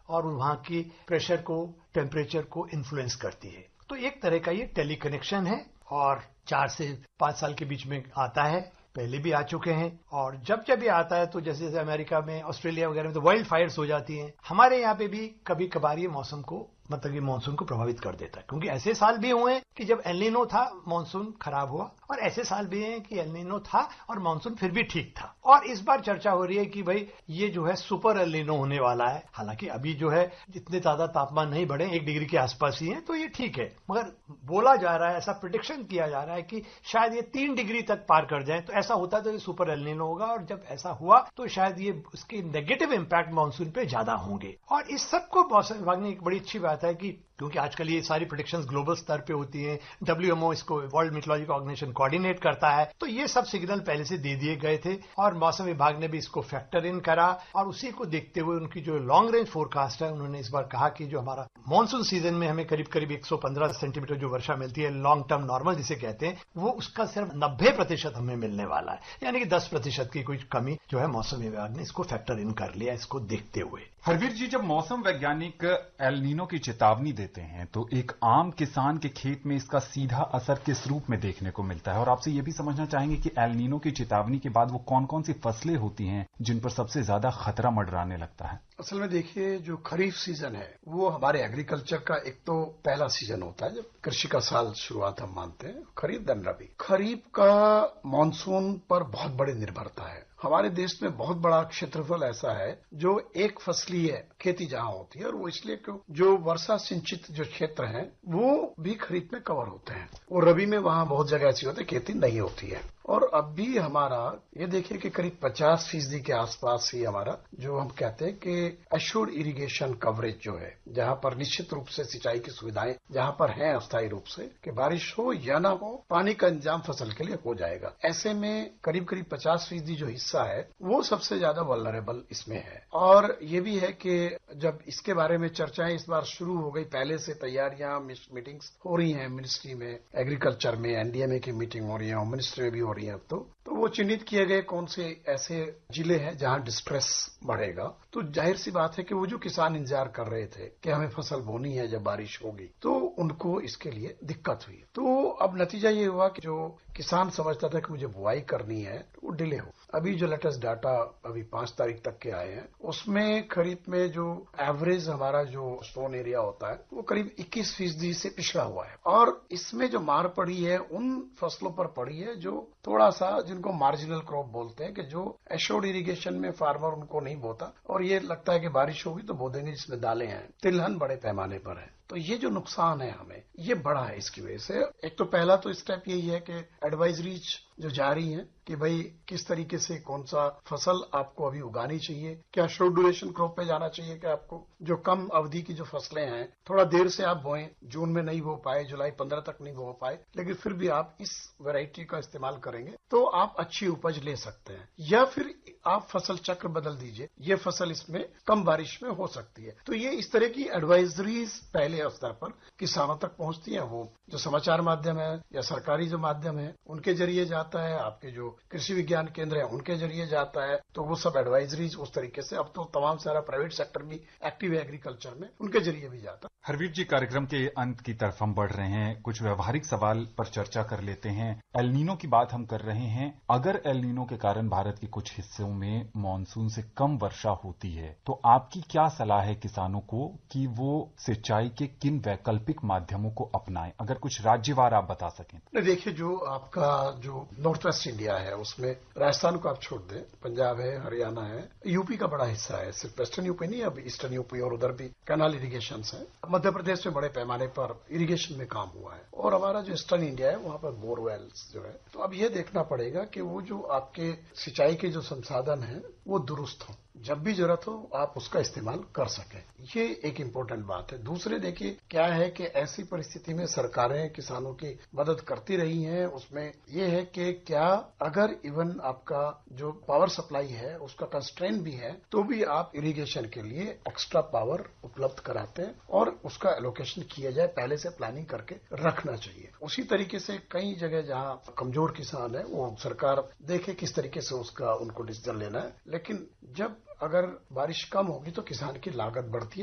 और वहां की प्रेशर को, टेम्परेचर को इन्फ्लुएंस करती है। तो एक तरह का ये टेली कनेक्शन है और 4 से 5 साल के बीच में आता है, पहले भी आ चुके हैं। और जब जब ये आता है तो जैसे जैसे अमेरिका में, ऑस्ट्रेलिया वगैरह में तो वाइल्ड फायर्स हो जाती हैं। हमारे यहाँ पे भी कभी कभार ये मौसम को, मतलब ये मानसून को प्रभावित कर देता है, क्योंकि ऐसे साल भी हुए हैं कि जब एल नीनो था मानसून खराब हुआ, और ऐसे साल भी हैं कि एल नीनो था और मानसून फिर भी ठीक था। और इस बार चर्चा हो रही है कि भाई ये जो है सुपर एल नीनो होने वाला है। हालांकि अभी जो है जितने ज्यादा तापमान नहीं बढ़े, 1 डिग्री के आसपास ही है, तो ये ठीक है। मगर बोला जा रहा है, ऐसा प्रिडिक्शन किया जा रहा है कि शायद ये 3 डिग्री तक पार कर जाए। तो ऐसा होता तो ये सुपर एल नीनो होगा, और जब ऐसा हुआ तो शायद ये उसके नेगेटिव इंपैक्ट मानसून पे ज्यादा होंगे। और इस सबको मौसम विभाग ने एक बड़ी अच्छी बात है कि क्योंकि आजकल ये सारी प्रेडिक्शंस ग्लोबल स्तर पे होती हैं, डब्ल्यूएमओ इसको, वर्ल्ड मेट्रोलॉजिकल ऑर्गेनाइजेशन, कोऑर्डिनेट करता है, तो ये सब सिग्नल पहले से दे दिए गए थे और मौसम विभाग ने भी इसको फैक्टर इन करा। और उसी को देखते हुए उनकी जो लॉन्ग रेंज फोरकास्ट है, उन्होंने इस बार कहा कि जो हमारा मानसून सीजन में हमें करीब करीब 115 सेंटीमीटर जो वर्षा मिलती है, लॉन्ग टर्म नॉर्मल जिसे कहते हैं, वो उसका सिर्फ 90% हमें मिलने वाला है, यानी कि 10% की कोई कमी जो है मौसम विभाग ने इसको फैक्टर इन कर लिया, इसको देखते हुए। हरवीर जी, जब मौसम वैज्ञानिक एल नीनो की चेतावनी देते हैं तो एक आम किसान के खेत में इसका सीधा असर किस रूप में देखने को मिलता है? और आपसे यह भी समझना चाहेंगे कि एल नीनो की चेतावनी के बाद वो कौन कौन सी फसलें होती हैं जिन पर सबसे ज्यादा खतरा मंडराने लगता है? असल में देखिए, जो खरीफ सीजन है वो हमारे एग्रीकल्चर का एक तो पहला सीजन होता है, जब कृषि का साल शुरुआत हम मानते हैं, खरीफ देन रबी। खरीफ का मानसून पर बहुत बड़ी निर्भरता है। हमारे देश में बहुत बड़ा क्षेत्रफल ऐसा है जो एक फसलीय खेती जहां होती है, और वो इसलिए क्यों, जो वर्षा सिंचित जो क्षेत्र हैं वो भी खरीफ में कवर होते हैं, और रबी में वहां बहुत जगह ऐसी होती है खेती नहीं होती है। और अब भी हमारा ये देखिए कि करीब 50% के आसपास ही हमारा जो हम कहते हैं कि एश्योर्ड इरिगेशन कवरेज जो है, जहां पर निश्चित रूप से सिंचाई की सुविधाएं जहां पर हैं अस्थायी रूप से, कि बारिश हो या ना हो, पानी का इंतजाम फसल के लिए हो जाएगा। ऐसे में करीब करीब 50% जो हिस्सा है वो सबसे ज्यादा वल्नरेबल इसमें है। और ये भी है कि जब इसके बारे में चर्चाएं इस बार शुरू हो गई, पहले से तैयारियां, मीटिंग्स हो रही हैं मिनिस्ट्री में, एग्रीकल्चर में एनडीएमए की मीटिंग हो रही है, मिनिस्ट्री में भी हो रही है अब तो वो चिन्हित किए गए कौन से ऐसे जिले हैं जहां डिस्ट्रेस बढ़ेगा। तो जाहिर सी बात है कि वो जो किसान इंतजार कर रहे थे कि हमें फसल बोनी है जब बारिश होगी, तो उनको इसके लिए दिक्कत हुई। तो अब नतीजा ये हुआ कि जो किसान समझता था कि मुझे बुआई करनी है, वो डिले हो। अभी जो लेटेस्ट डाटा अभी 5 तारीख तक के आए हैं, उसमें खरीफ में जो एवरेज हमारा जो सोन एरिया होता है वो करीब 21% से पिछड़ा हुआ है। और इसमें जो मार पड़ी है उन फसलों पर पड़ी है जो थोड़ा सा, जिनको मार्जिनल क्रॉप बोलते हैं, कि जो एश्योर्ड इरिगेशन में फार्मर उनको नहीं बोता, और ये लगता है कि बारिश होगी तो बो देंगे, जिसमें दालें हैं, तिलहन बड़े पैमाने पर है। तो ये जो नुकसान है हमें, ये बड़ा है इसकी वजह से। एक तो पहला तो स्टेप यही है कि एडवाइजरीज जो जारी है कि भाई किस तरीके से कौन सा फसल आपको अभी उगानी चाहिए, क्या शॉर्ट ड्यूरेशन क्रॉप पे जाना चाहिए, कि आपको जो कम अवधि की जो फसलें हैं थोड़ा देर से आप बोएं, जून में नहीं बो पाए, जुलाई 15 तक नहीं बो पाए, लेकिन फिर भी आप इस वैरायटी का इस्तेमाल करेंगे तो आप अच्छी उपज ले सकते हैं। या फिर आप फसल चक्र बदल दीजिए, ये फसल इसमें कम बारिश में हो सकती है। तो ये इस तरह की एडवाइजरीज पहले स्तर पर किसानों तक पहुंचती है। वो जो समाचार माध्यम है या सरकारी जो माध्यम है उनके जरिए जाता है, आपके जो कृषि विज्ञान केंद्र है उनके जरिए जाता है, तो वो सब एडवाइजरीज उस तरीके से, अब तो तमाम सारा प्राइवेट सेक्टर भी एक्टिव है एग्रीकल्चर में, उनके जरिए भी जाता है। हरवीर जी, कार्यक्रम के अंत की तरफ हम बढ़ रहे हैं, कुछ व्यवहारिक सवाल पर चर्चा कर लेते हैं। एल नीनो की बात हम कर रहे हैं। अगर एल नीनो के कारण भारत के कुछ हिस्सों में मानसून से कम वर्षा होती है तो आपकी क्या सलाह है किसानों को कि वो सिंचाई के किन वैकल्पिक माध्यमों को अपनाएं? अगर कुछ राज्यवार आप बता सकें। देखिए, जो आपका जो नॉर्थ वेस्ट इंडिया है उसमें राजस्थान को आप छोड़ दें, पंजाब है, हरियाणा है, यूपी का बड़ा हिस्सा है, सिर्फ वेस्टर्न यूपी नहीं, अब ईस्टर्न यूपी, और उधर भी कैनाल इरिगेशन है। मध्य प्रदेश में बड़े पैमाने पर इरिगेशन में काम हुआ है, और हमारा जो ईस्टर्न इंडिया है वहां पर बोरवेल्स जो है। तो अब ये देखना पड़ेगा कि वो जो आपके सिंचाई के जो संसाधन हैं वो दुरुस्त हों, जब भी जरूरत हो आप उसका इस्तेमाल कर सकें। ये एक इम्पोर्टेंट बात है। दूसरे देखिए क्या है कि ऐसी परिस्थिति में सरकारें किसानों की मदद करती रही हैं। उसमें ये है कि क्या अगर इवन आपका जो पावर सप्लाई है उसका कंस्ट्रेंट भी है तो भी आप इरिगेशन के लिए एक्स्ट्रा पावर उपलब्ध कराते हैं और उसका एलोकेशन किया जाए, पहले से प्लानिंग करके रखना चाहिए। उसी तरीके से कई जगह जहां कमजोर किसान है वो सरकार देखे किस तरीके से उसका उनको डिसीजन लेना है। लेकिन जब अगर बारिश कम होगी तो किसान की लागत बढ़ती है।